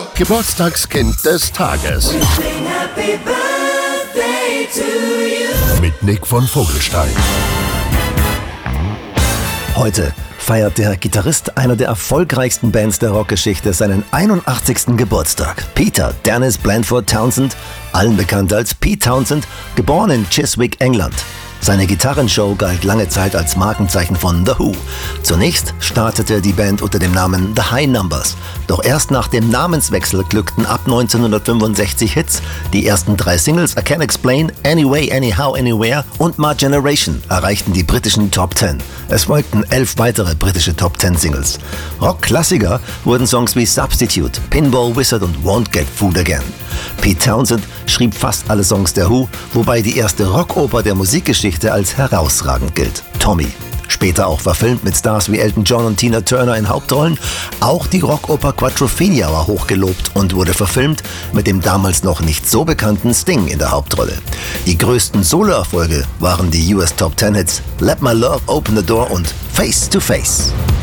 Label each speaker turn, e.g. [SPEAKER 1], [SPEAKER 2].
[SPEAKER 1] Geburtstagskind des Tages. Mit Nick von Vogelstein.
[SPEAKER 2] Heute feiert der Gitarrist einer der erfolgreichsten Bands der Rockgeschichte seinen 81. Geburtstag. Peter Dennis Blandford Townsend, allen bekannt als Pete Townshend, geboren in Chiswick, England. Seine Gitarrenshow galt lange Zeit als Markenzeichen von The Who. Zunächst startete die Band unter dem Namen The High Numbers. Doch erst nach dem Namenswechsel glückten ab 1965 Hits. Die ersten 3 Singles, I Can't Explain, Anyway, Anyhow, Anywhere und My Generation, erreichten die britischen Top 10. Es folgten 11 weitere britische Top 10 Singles. Rockklassiker wurden Songs wie Substitute, Pinball Wizard und Won't Get Fooled Again. Pete Townshend schrieb fast alle Songs der Who, wobei die erste Rockoper der Musikgeschichte als herausragend gilt. Tommy. Später auch verfilmt mit Stars wie Elton John und Tina Turner in Hauptrollen. Auch die Rockoper Quadrophenia war hochgelobt und wurde verfilmt mit dem damals noch nicht so bekannten Sting in der Hauptrolle. Die größten Soloerfolge waren die US Top 10 Hits Let My Love Open the Door und Face to Face.